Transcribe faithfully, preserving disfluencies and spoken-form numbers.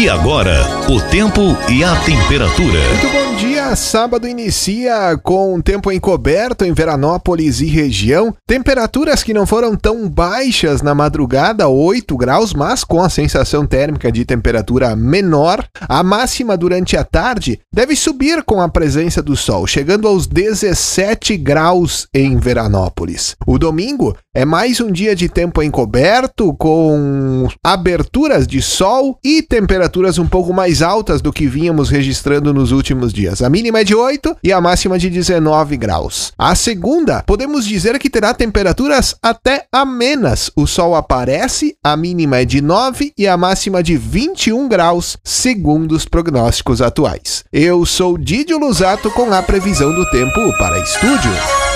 E agora, o tempo e a temperatura. Muito bom dia, sábado inicia com tempo encoberto em Veranópolis e região. Temperaturas que não foram tão baixas na madrugada, oito graus, mas com a sensação térmica de temperatura menor. A máxima durante a tarde deve subir com a presença do sol, chegando aos dezessete graus em Veranópolis. O domingo é mais um dia de tempo encoberto, com aberturas de sol e temperaturas um pouco mais altas do que vínhamos registrando nos últimos dias. A mínima é de oito e a máxima de dezenove graus. A segunda, podemos dizer que terá temperaturas até amenas. O sol aparece, a mínima é de nove e a máxima de vinte e um graus, segundo os prognósticos atuais. Eu sou Didio Lusato com a previsão do tempo para estúdio.